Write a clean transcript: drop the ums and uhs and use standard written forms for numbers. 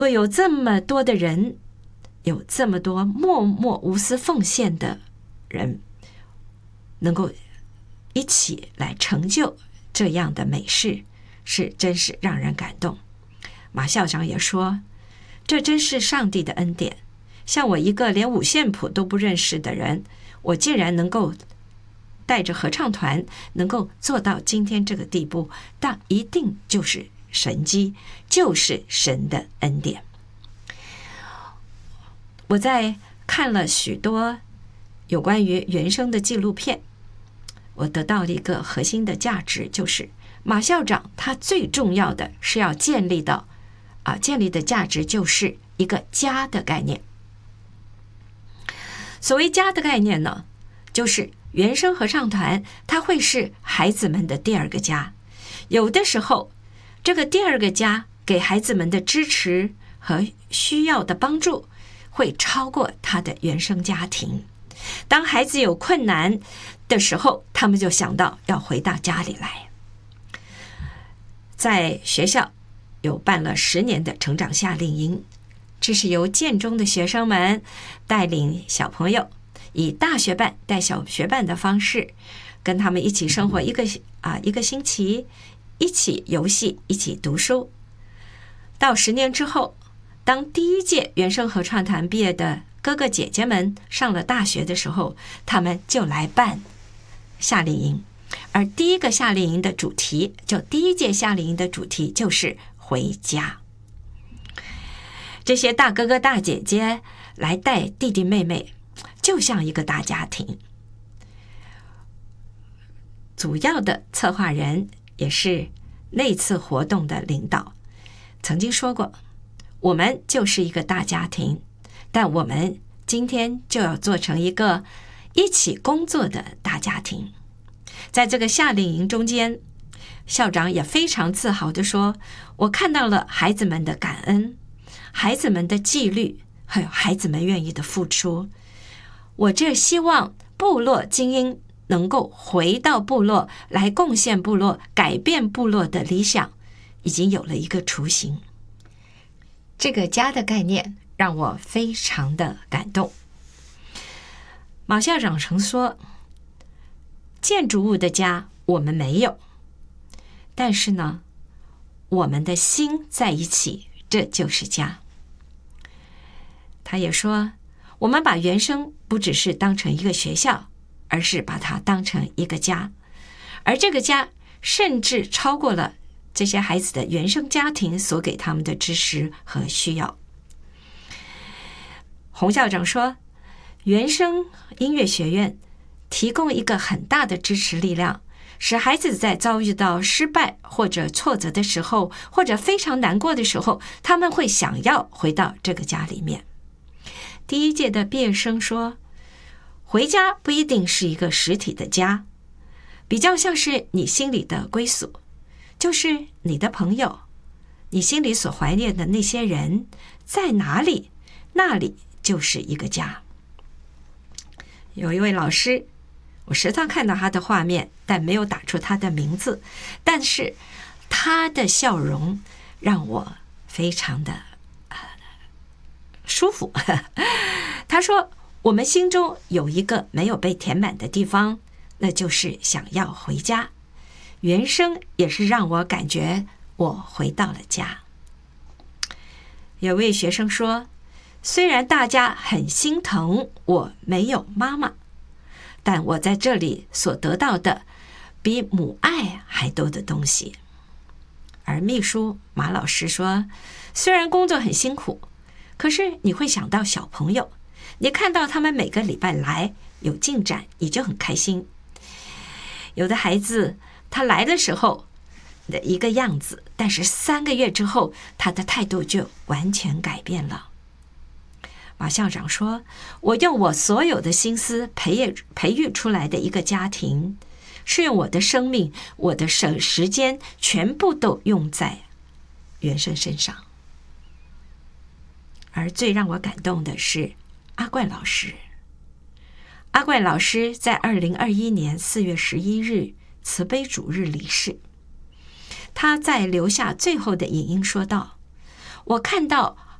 会有这么多的人，有这么多默默无私奉献的人，能够一起来成就这样的美事，真是让人感动。马校长也说，这真是上帝的恩典，像我一个连五线谱都不认识的人，我竟然能够带着合唱团能够做到今天这个地步，但一定就是神迹，就是神的恩典。我在看了许多有关于原声的纪录片，我得到了一个核心的价值，就是马校长他最重要的是要建立的价值，就是一个家的概念。所谓家的概念呢，就是原声合唱团它会是孩子们的第二个家，有的时候这个第二个家给孩子们的支持和需要的帮助会超过他的原生家庭。当孩子有困难的时候，他们就想到要回到家里来。在学校有办了10年的成长夏令营，这是由建中的学生们带领小朋友，以大学班带小学班的方式，跟他们一起生活一个星期，一起游戏，一起读书。到10年之后，当第一届原声合唱团毕业的哥哥姐姐们上了大学的时候，他们就来办夏令营。而第一届夏令营的主题就是回家。这些大哥哥大姐姐来带弟弟妹妹，就像一个大家庭。主要的策划人也是那次活动的领导曾经说过，我们就是一个大家庭，但我们今天就要做成一个一起工作的大家庭。在这个夏令营中间，校长也非常自豪地说，我看到了孩子们的感恩，孩子们的纪律，还有孩子们愿意的付出。我这希望部落精英能够回到部落来贡献部落，改变部落的理想，已经有了一个雏形。这个家的概念让我非常的感动。马校长曾说，建筑物的家我们没有，但是呢，我们的心在一起，这就是家。他也说，我们把原声不只是当成一个学校，而是把它当成一个家，而这个家甚至超过了这些孩子的原生家庭所给他们的支持和需要。洪校长说，原声音乐学院提供一个很大的支持力量，使孩子在遭遇到失败或者挫折的时候，或者非常难过的时候，他们会想要回到这个家里面。第一届的毕业生说，回家不一定是一个实体的家，比较像是你心里的归属，就是你的朋友，你心里所怀念的那些人在哪里，那里就是一个家。有一位老师，我时常看到他的画面，但没有打出他的名字，但是他的笑容让我非常的舒服。他说，我们心中有一个没有被填满的地方，那就是想要回家。原声也是让我感觉我回到了家。有位学生说，虽然大家很心疼我没有妈妈，但我在这里所得到的比母爱还多的东西。而秘书马老师说，虽然工作很辛苦，可是你会想到小朋友，你看到他们每个礼拜来有进展，你就很开心。有的孩子他来的时候的一个样子，但是3个月之后他的态度就完全改变了。马校长说，我用我所有的心思培育出来的一个家庭，是用我的生命，我的时间全部都用在原生身上。而最让我感动的是阿冠老师。阿冠老师在2021年4月11日慈悲主日离世，他在留下最后的影音说道，我看到